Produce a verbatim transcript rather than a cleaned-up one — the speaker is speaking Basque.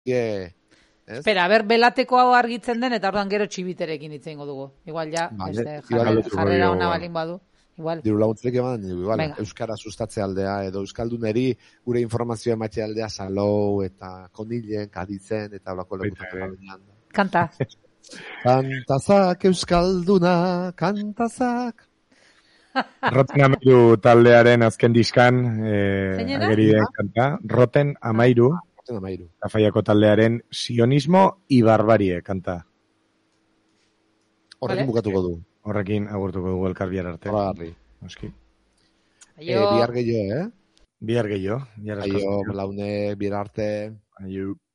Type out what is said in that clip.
Yeah. Espera, a ber, belateko hau argitzen den, eta orduan gero txibiterekin hitz egingo dugu. Igual ja, Vale, beste igual jarrera, lotuko jarrera dugu, ona ba. balin badu. Igual. Diru laguntzerik eman, igual, Venga. euskara sustatze aldea, edo euskalduneri gure informazioa ematxe aldea salou, eta konilen, kaditzen, eta olako lekutako. Kanta. Kantazak euskalduna, kantazak. Roten Amairu taldearen azken diskan, eh, Zein era? ageri den kanta. Roten Amairu, Roten Amairu. Tafaiako taldearen sionismo y barbarie kanta. Horrekin Vale. bukatuko du. Horrekin agurtuko dugu elkar bihar arte. Horregarri. Noski. Eh, bihar gehiago, eh? Bihar gehiago. Bihar asko. Aio, laune, bihar arte. Aio.